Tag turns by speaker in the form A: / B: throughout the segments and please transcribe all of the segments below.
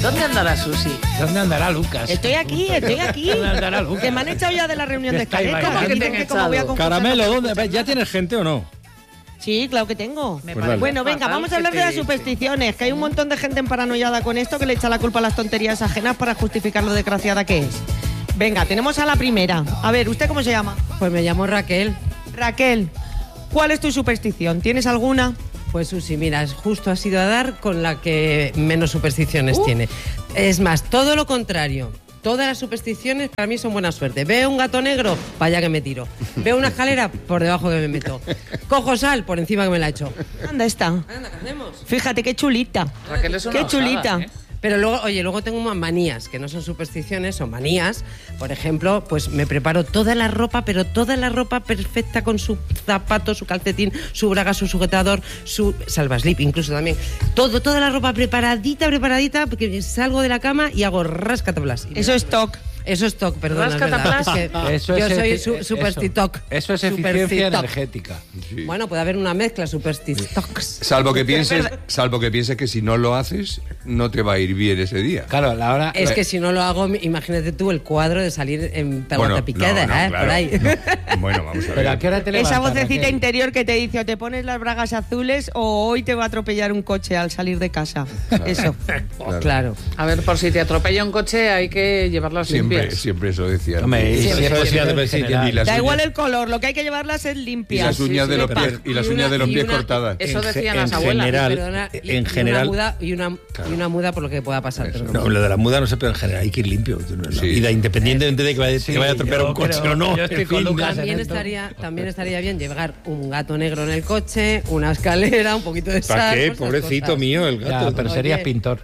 A: ¿Dónde andará Susi?
B: ¿Dónde andará Lucas?
C: Estoy aquí.
B: ¿Dónde andará Lucas?
C: Que me han echado ya de la reunión de
B: Está ahí
C: escaleta.
B: bailando.
C: Que dicen
A: ¿Cómo que te
C: que
A: han
C: como voy a
A: echado?
C: concursar.
D: Caramelo, ¿dónde? ¿Ya tienes gente o no?
C: Sí, claro que tengo.
A: Me
D: Pues
A: parece
D: dale.
C: Bueno, venga,
A: fatal
C: vamos a
A: que
C: hablar
A: te
C: de las
A: dice.
C: supersticiones, que hay un montón de gente emparanoiada con esto que le echa la culpa a las tonterías ajenas para justificar lo desgraciada que es. Venga, tenemos a la primera. A ver, ¿usted cómo se llama?
E: Pues me llamo Raquel.
C: Raquel, ¿cuál es tu superstición? ¿Tienes alguna?
E: Pues Susi, mira, justo has ido a dar con la que menos supersticiones tiene. Es más, todo lo contrario. Todas las supersticiones para mí son buena suerte. Veo un gato negro, para allá que me tiro. Veo una escalera, por debajo que me meto. Cojo sal, por encima que me la echo.
C: Anda, está.
E: Anda, ¿qué hacemos?
C: Fíjate, qué chulita.
A: Raquel es una
C: Qué
A: osada,
C: chulita.
A: ¿eh?
E: Pero luego, oye, luego tengo unas manías, que no son supersticiones, son manías. Por ejemplo, pues me preparo toda la ropa, pero toda la ropa perfecta con su zapato, su calcetín, su braga, su sujetador, su salvaslip incluso también. Toda la ropa preparadita, porque salgo de la cama y hago rascatablas.
C: Eso es TOC.
E: Eso es TOC, perdón.
A: Rascatablas.
B: Eso
E: Yo
B: es
E: soy
B: eso.
E: superstitoc.
B: Eso es eficiencia energética.
F: Sí.
E: Bueno, puede haber una mezcla superstitocs.
F: Salvo que pienses que si no lo haces, no te va a ir bien ese día.
B: Claro, a la hora...
E: Es que si no lo hago, imagínate tú el cuadro de salir en pelota picada,
F: claro,
E: por ahí.
F: no. Bueno, vamos a ver.
B: ¿Pero a qué hora te
C: Esa
B: levantas,
C: vocecita
B: Raquel?
C: interior que te dice o te pones las bragas azules o hoy te va a atropellar un coche al salir de casa. Eso.
E: Claro.
A: A ver, por si te atropella un coche hay que llevarlas limpias.
F: Siempre eso decía.
B: Hombre, y
E: Siempre,
B: eso
E: siempre,
B: decía de
F: en
B: principio.
F: general. Y las
C: Da
F: uñas-
C: igual el color, lo que hay que llevarlas es
F: Y
C: limpias.
F: las uñas de los
C: Pepa.
F: pies, y las uñas de los pies cortadas.
A: Eso
D: En
A: decían
D: ge-
A: las
D: en
A: abuelas.
D: general,
E: Perdona,
D: en general-
E: y una muda por lo que pueda pasar.
F: Eso.
E: Pero
D: No, lo de la muda no sé, pero en general hay que ir limpio. En la
F: Sí.
D: vida, independientemente de que te vaya a atropellar un coche o no.
B: Yo estoy
D: en
B: con
D: fin.
B: Lucas.
E: también estaría bien llevar un gato negro en el coche, una escalera, un poquito de sal.
D: ¿Para qué?
E: pues esas
D: Pobrecito
E: cosas.
D: mío, el
B: Ya,
D: gato.
B: pero
E: Oye.
B: serías pintor.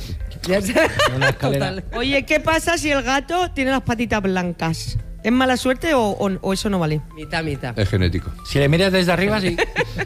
E: Ya sé.
B: Una escalera.
E: Total.
C: Oye, ¿qué pasa si el gato tiene las patitas blancas? ¿Es mala suerte o eso no vale?
E: Mitad.
F: Es genético.
B: Si le miras desde arriba, sí.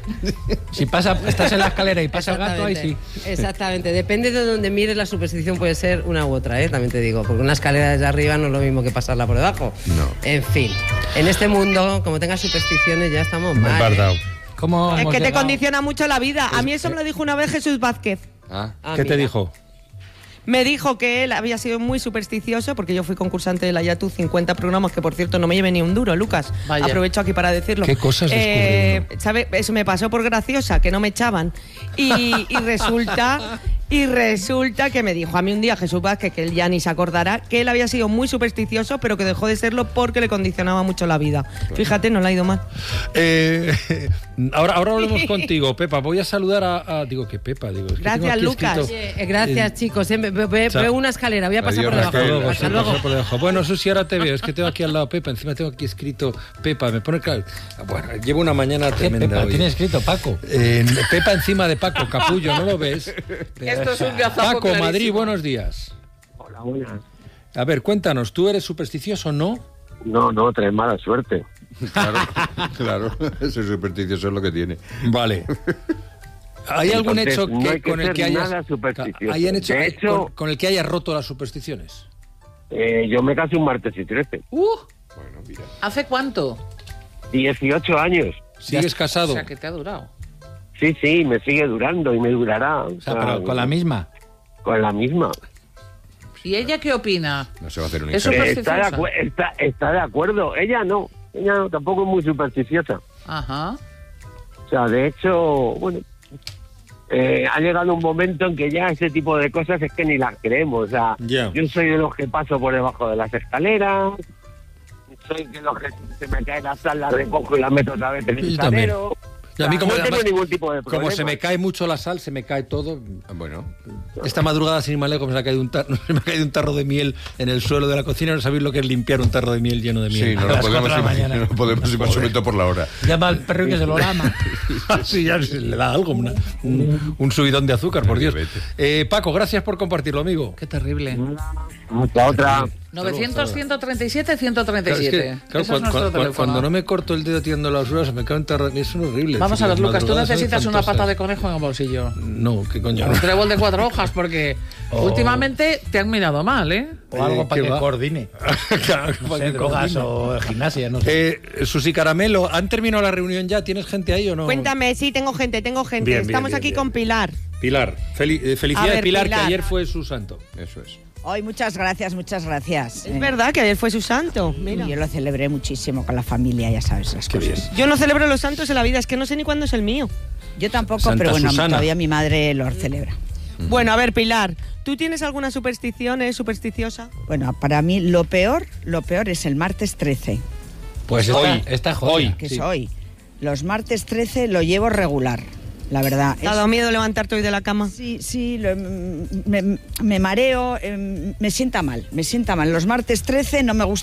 B: Si estás en la escalera y pasa el gato, ahí sí.
E: Exactamente. Depende de donde mires, la superstición puede ser una u otra, también te digo. Porque una escalera desde arriba no es lo mismo que pasarla por debajo.
F: No.
E: En fin, en este mundo, como tengas supersticiones, ya estamos
D: Me he
E: mal.
D: empardado.
B: ¿Cómo
C: Es
B: hemos
C: que te
B: llegado?
C: condiciona mucho la vida. A mí eso me lo dijo una vez Jesús Vázquez.
F: Ah,
E: Ah,
D: ¿Qué te
E: mira.
D: dijo?
C: Me dijo que él había sido muy supersticioso porque yo fui concursante de la YATU 50 programas, que por cierto no me llevé ni un duro, Lucas.
A: Vaya.
C: Aprovecho aquí para decirlo.
D: ¿Qué cosas descubre uno?
C: ¿Sabe? Eso me pasó por graciosa, que no me echaban. Y resulta que me dijo a mí un día Jesús Vázquez, que él ya ni se acordará, que él había sido muy supersticioso, pero que dejó de serlo porque le condicionaba mucho la vida. Fíjate, no le ha ido mal.
D: Ahora hablemos contigo, Pepa. Voy a saludar a digo que Pepa, digo. Es que
C: Gracias,
D: tengo aquí
C: Lucas.
D: escrito-
E: Gracias, chicos. Veo una escalera, voy a pasar
F: Adiós,
E: por debajo.
F: Raquel.
D: Luego,
E: Hasta
D: sí,
E: luego.
D: pasar por debajo. Bueno, Susi, ahora te veo. Es que tengo aquí al lado Pepa. Encima tengo aquí escrito Pepa. Me pone claro. Bueno, llevo una mañana
B: ¿Qué,
D: tremenda
B: Pepa?
D: hoy.
B: Tiene escrito Paco.
D: Pepa encima de Paco, capullo, ¿no lo ves?
A: Esto es un gazapo
D: Paco,
A: clarísimo.
D: Madrid, buenos días.
G: Hola, buenas.
D: A ver, cuéntanos, ¿tú eres supersticioso o no?
G: No, trae mala suerte.
F: claro. Ese supersticioso es lo que tiene.
D: Vale. ¿Hay algún
G: Entonces,
D: hecho
G: no hay que
D: con el
G: ser
D: que hayas
G: nada supersticioso.
D: ¿hay un hecho
G: De hecho,
D: con el que hayas roto las supersticiones?
G: yo me casé un martes y 13.
F: Bueno, mira.
A: ¿Hace cuánto?
G: 18 años.
D: ¿Sigues casado?
A: O sea, que te ha durado.
G: Sí, me sigue durando y me durará.
B: O sea, pero con la misma.
G: Con la misma.
A: ¿Y ella qué opina?
F: No se va a hacer un
A: Es
F: injerto.
A: supersticiosa.
G: Está de acuerdo. Ella no tampoco es muy supersticiosa.
A: Ajá.
G: O sea, de hecho, bueno, ha llegado un momento en que ya ese tipo de cosas es que ni las creemos. O sea,
D: Ya.
G: yo soy de los que paso por debajo de las escaleras, soy de los que se me cae la sal, la recojo y la meto otra vez en el
D: Yo también.
G: salero.
D: Y a mí, como
G: no tengo
D: además,
G: ningún tipo de problema.
D: como se me cae mucho la sal, se me cae todo.
F: Bueno,
D: Esta madrugada, sin ir más lejos, se me ha caído un tarro de miel en el suelo de la cocina. No sabéis lo que es limpiar un tarro de miel lleno de miel.
F: sí, no
B: A
F: lo
B: las
F: podemos
B: 4 de la
F: imaginar,
B: mañana.
F: no podemos imaginar, sobre todo por la hora.
B: Llama al perro y que se lo lama.
D: Sí, ya se le da algo, un subidón de azúcar, por Dios. Paco, gracias por compartirlo, amigo.
A: Qué terrible.
G: La otra,
A: 900-137-137.
D: Claro, es que, claro,
A: Ese es nuestro teléfono.
D: cuando no me corto el dedo tirando las uras, se me cae un tarro. Eso es horrible.
A: Vamos a ver, Lucas, tú
D: Madrugadas son
A: necesitas una
D: espantosas.
A: pata de conejo en el bolsillo.
D: No, qué coño.
A: Un trébol de 4 hojas, porque últimamente te han mirado mal, ¿eh?
B: O algo para
D: ¿qué
B: que
D: va?
B: coordine.
D: Claro,
B: No
D: para
B: sé,
D: que
B: drogas
D: coordine.
B: o gimnasia, no sé.
D: Susi Caramelo, ¿han terminado la reunión ya? ¿Tienes gente ahí o no?
C: Cuéntame, sí, tengo gente.
D: Bien,
C: Estamos
D: bien,
C: aquí
D: bien.
C: con Pilar.
D: Pilar. Felicidades,
H: A ver,
D: Pilar,
H: Pilar.
D: que ayer fue su santo.
F: Eso es.
H: Hoy muchas gracias, muchas gracias.
C: Es verdad que ayer fue su santo. Mira.
H: Yo lo celebré muchísimo con la familia, ya sabes las
D: Qué
H: cosas.
D: bien.
C: Yo no celebro los santos en la vida, es que no sé ni cuándo es el mío.
H: Yo tampoco,
D: Santa
H: pero bueno,
D: Susana.
H: todavía mi madre lo celebra.
C: Bueno, a ver, Pilar, ¿tú tienes alguna superstición, supersticiosa?
H: Bueno, para mí lo peor es el martes 13,
B: Pues esta joya.
H: que
D: Sí.
H: es hoy. Los martes 13 lo llevo regular, la verdad.
C: ¿Te ha dado miedo levantarte hoy de la cama?
H: Sí, me mareo, me sienta mal. Los martes 13 no me gusta.